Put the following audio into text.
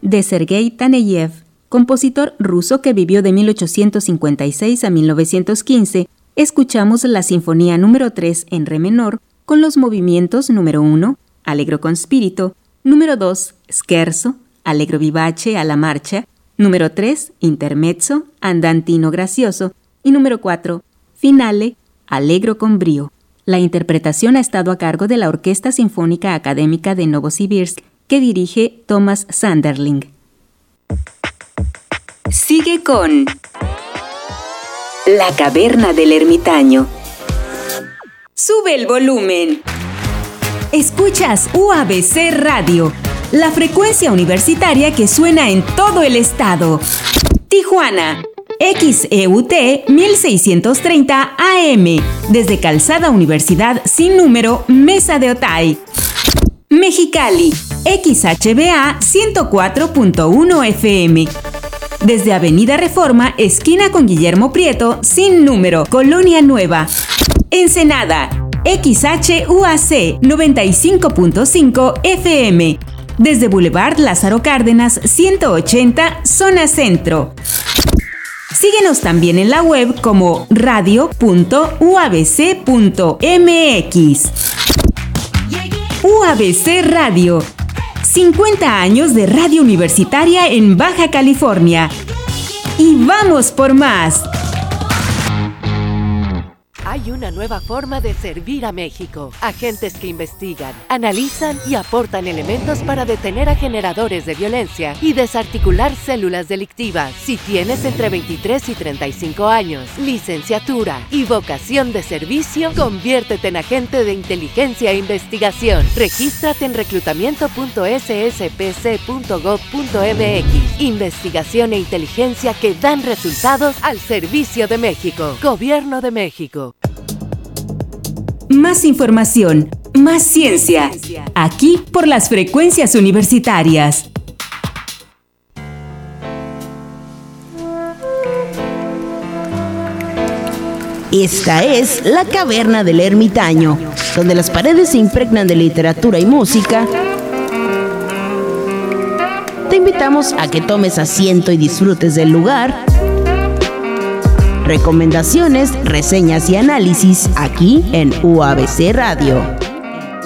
de Sergei Taneyev, compositor ruso que vivió de 1856 a 1915, escuchamos la Sinfonía número 3 en re menor con los movimientos número 1, Allegro con spirito, número 2, Scherzo, Allegro vivace alla marcia, número 3, Intermezzo, Andantino gracioso y número 4, Finale, Allegro con brío. La interpretación ha estado a cargo de la Orquesta Sinfónica Académica de Novosibirsk, que dirige Thomas Sanderling. Sigue con La Caverna del Ermitaño. Sube el volumen. Escuchas UABC Radio, la frecuencia universitaria que suena en todo el estado. Tijuana, XEUT 1630 AM, desde Calzada Universidad sin número, Mesa de Otay. Mexicali, XHBA 104.1 FM. Desde Avenida Reforma, esquina con Guillermo Prieto, sin número, Colonia Nueva. Ensenada, XHUAC 95.5 FM. Desde Boulevard Lázaro Cárdenas 180, Zona Centro. Síguenos también en la web como radio.uabc.mx. UABC Radio. 50 años de radio universitaria en Baja California. ¡Y vamos por más! Hay una nueva forma de servir a México. Agentes que investigan, analizan y aportan elementos para detener a generadores de violencia y desarticular células delictivas. Si tienes entre 23 y 35 años, licenciatura y vocación de servicio, conviértete en agente de inteligencia e investigación. Regístrate en reclutamiento.sspc.gov.mx. Investigación e inteligencia que dan resultados al servicio de México. Gobierno de México. Más información, más ciencia. Aquí por las frecuencias universitarias. Esta es La Caverna del Ermitaño, donde las paredes se impregnan de literatura y música. Te invitamos a que tomes asiento y disfrutes del lugar. Recomendaciones, reseñas y análisis aquí en UABC Radio.